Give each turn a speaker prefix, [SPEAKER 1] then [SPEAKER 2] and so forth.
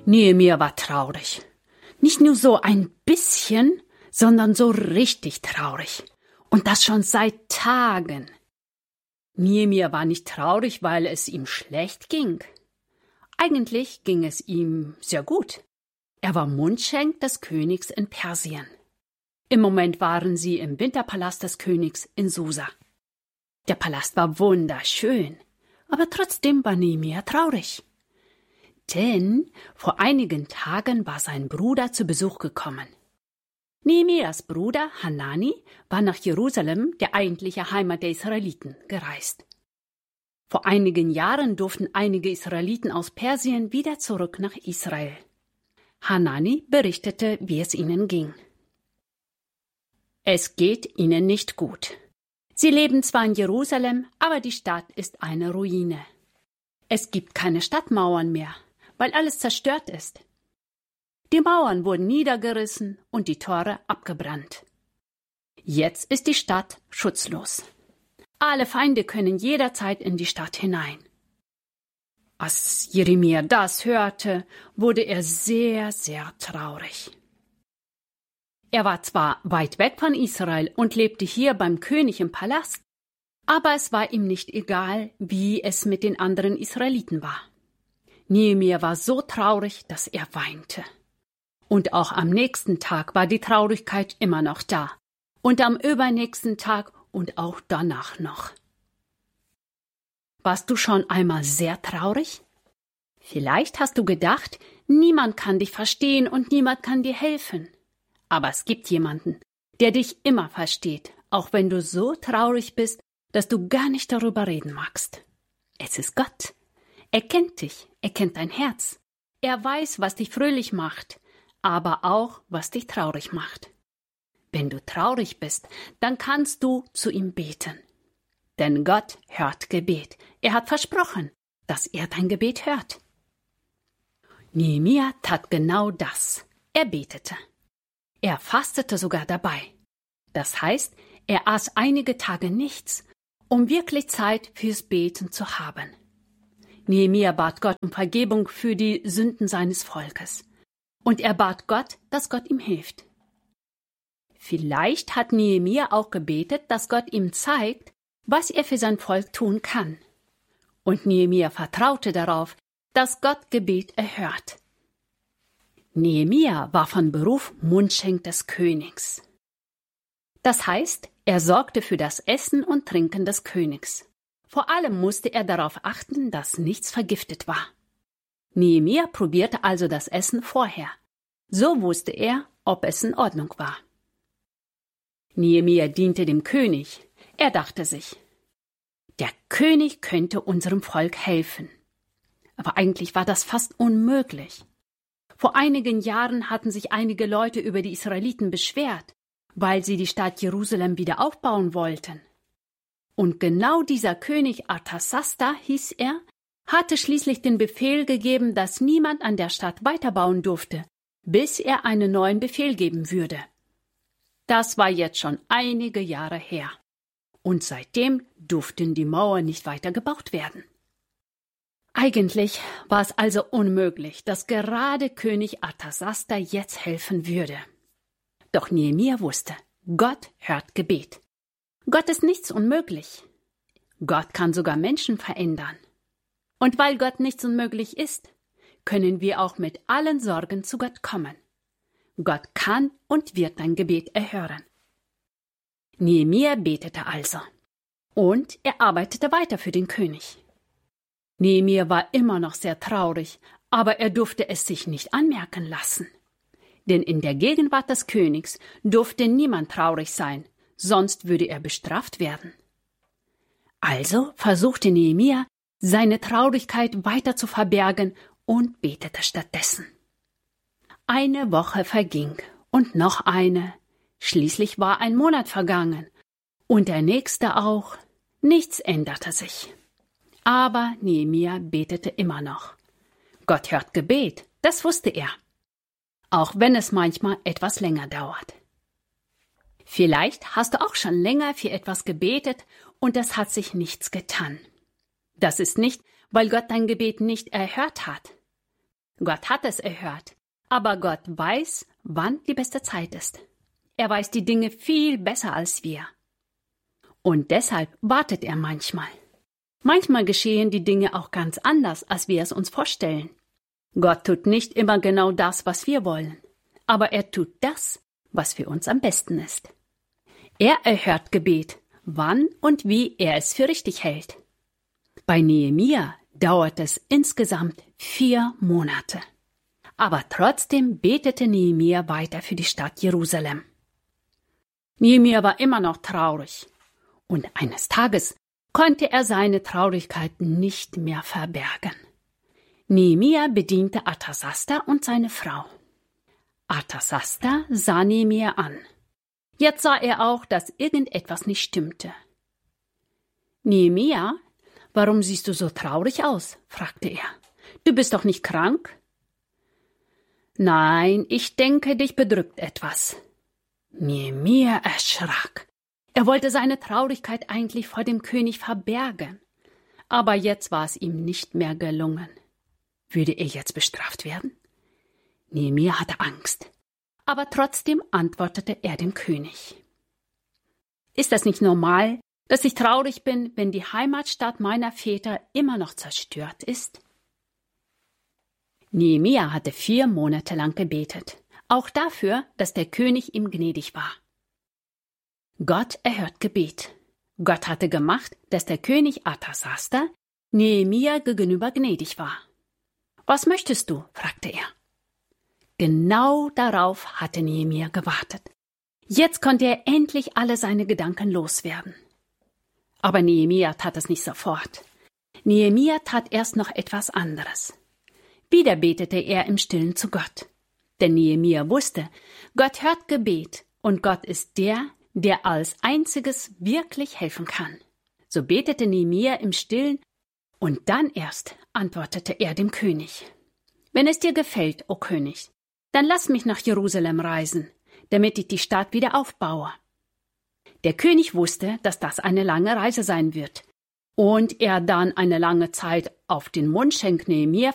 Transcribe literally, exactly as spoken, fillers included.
[SPEAKER 1] Nehemia war traurig. Nicht nur so ein bisschen, sondern so richtig traurig. Und das schon seit Tagen. Nehemia war nicht traurig, weil es ihm schlecht ging. Eigentlich ging es ihm sehr gut. Er war Mundschenk des Königs in Persien. Im Moment waren sie im Winterpalast des Königs in Susa. Der Palast war wunderschön, aber trotzdem war Nehemia traurig. Denn vor einigen Tagen war sein Bruder zu Besuch gekommen. Nehemias Bruder Hanani war nach Jerusalem, der eigentliche Heimat der Israeliten, gereist. Vor einigen Jahren durften einige Israeliten aus Persien wieder zurück nach Israel. Hanani berichtete, wie es ihnen ging. Es geht ihnen nicht gut. Sie leben zwar in Jerusalem, aber die Stadt ist eine Ruine. Es gibt keine Stadtmauern mehr, weil alles zerstört ist. Die Mauern wurden niedergerissen und die Tore abgebrannt. Jetzt ist die Stadt schutzlos. Alle Feinde können jederzeit in die Stadt hinein. Als Jeremia das hörte, wurde er sehr, sehr traurig. Er war zwar weit weg von Israel und lebte hier beim König im Palast, aber es war ihm nicht egal, wie es mit den anderen Israeliten war. Nehemia war so traurig, dass er weinte. Und auch am nächsten Tag war die Traurigkeit immer noch da. Und am übernächsten Tag und auch danach noch. Warst du schon einmal sehr traurig? Vielleicht hast du gedacht, niemand kann dich verstehen und niemand kann dir helfen. Aber es gibt jemanden, der dich immer versteht, auch wenn du so traurig bist, dass du gar nicht darüber reden magst. Es ist Gott. Er kennt dich, er kennt dein Herz. Er weiß, was dich fröhlich macht, aber auch, was dich traurig macht. Wenn du traurig bist, dann kannst du zu ihm beten. Denn Gott hört Gebet. Er hat versprochen, dass er dein Gebet hört. Nehemia tat genau das. Er betete. Er fastete sogar dabei. Das heißt, er aß einige Tage nichts, um wirklich Zeit fürs Beten zu haben. Nehemia bat Gott um Vergebung für die Sünden seines Volkes. Und er bat Gott, dass Gott ihm hilft. Vielleicht hat Nehemia auch gebetet, dass Gott ihm zeigt, was er für sein Volk tun kann. Und Nehemia vertraute darauf, dass Gott Gebet erhört. Nehemia war von Beruf Mundschenk des Königs. Das heißt, er sorgte für das Essen und Trinken des Königs. Vor allem musste er darauf achten, dass nichts vergiftet war. Nehemia probierte also das Essen vorher. So wusste er, ob es in Ordnung war. Nehemia diente dem König. Er dachte sich, der König könnte unserem Volk helfen. Aber eigentlich war das fast unmöglich. Vor einigen Jahren hatten sich einige Leute über die Israeliten beschwert, weil sie die Stadt Jerusalem wieder aufbauen wollten. Und genau dieser König Artasasta, hieß er, hatte schließlich den Befehl gegeben, dass niemand an der Stadt weiterbauen durfte, bis er einen neuen Befehl geben würde. Das war jetzt schon einige Jahre her. Und seitdem durften die Mauern nicht weiter gebaut werden. Eigentlich war es also unmöglich, dass gerade König Artasasta jetzt helfen würde. Doch Nehemia wusste, Gott hört Gebet. Gott ist nichts unmöglich. Gott kann sogar Menschen verändern. Und weil Gott nichts unmöglich ist, können wir auch mit allen Sorgen zu Gott kommen. Gott kann und wird dein Gebet erhören. Nehemia betete also. Und er arbeitete weiter für den König. Nehemia war immer noch sehr traurig, aber er durfte es sich nicht anmerken lassen. Denn in der Gegenwart des Königs durfte niemand traurig sein, sonst würde er bestraft werden. Also versuchte Nehemia, seine Traurigkeit weiter zu verbergen und betete stattdessen. Eine Woche verging und noch eine. Schließlich war ein Monat vergangen und der nächste auch. Nichts änderte sich. Aber Nehemia betete immer noch. Gott hört Gebet, das wusste er. Auch wenn es manchmal etwas länger dauert. Vielleicht hast du auch schon länger für etwas gebetet und es hat sich nichts getan. Das ist nicht, weil Gott dein Gebet nicht erhört hat. Gott hat es erhört, aber Gott weiß, wann die beste Zeit ist. Er weiß die Dinge viel besser als wir. Und deshalb wartet er manchmal. Manchmal geschehen die Dinge auch ganz anders, als wir es uns vorstellen. Gott tut nicht immer genau das, was wir wollen, aber er tut das, was für uns am besten ist. Er erhört Gebet, wann und wie er es für richtig hält. Bei Nehemia dauert es insgesamt vier Monate. Aber trotzdem betete Nehemia weiter für die Stadt Jerusalem. Nehemia war immer noch traurig. Und eines Tages konnte er seine Traurigkeit nicht mehr verbergen. Nehemia bediente Arthasasta und seine Frau. Arthasasta sah Nehemia an. Jetzt sah er auch, dass irgendetwas nicht stimmte. »Nehemia, warum siehst du so traurig aus?« fragte er. »Du bist doch nicht krank?« »Nein, ich denke, dich bedrückt etwas.« Nehemia erschrak. Er wollte seine Traurigkeit eigentlich vor dem König verbergen. Aber jetzt war es ihm nicht mehr gelungen. Würde er jetzt bestraft werden? Nehemia hatte Angst. Aber trotzdem antwortete er dem König. »Ist das nicht normal, dass ich traurig bin, wenn die Heimatstadt meiner Väter immer noch zerstört ist?« Nehemia hatte vier Monate lang gebetet, auch dafür, dass der König ihm gnädig war. Gott erhört Gebet. Gott hatte gemacht, dass der König Arthasasta Nehemia gegenüber gnädig war. »Was möchtest du?« fragte er. Genau darauf hatte Nehemia gewartet. Jetzt konnte er endlich alle seine Gedanken loswerden. Aber Nehemia tat es nicht sofort. Nehemia tat erst noch etwas anderes. Wieder betete er im Stillen zu Gott. Denn Nehemia wusste, Gott hört Gebet und Gott ist der, der als Einziges wirklich helfen kann. So betete Nehemia im Stillen und dann erst antwortete er dem König. »Wenn es dir gefällt, o König, dann lass mich nach Jerusalem reisen, damit ich die Stadt wieder aufbaue.« Der König wusste, dass das eine lange Reise sein wird und er dann eine lange Zeit auf den Mundschenk Nehemia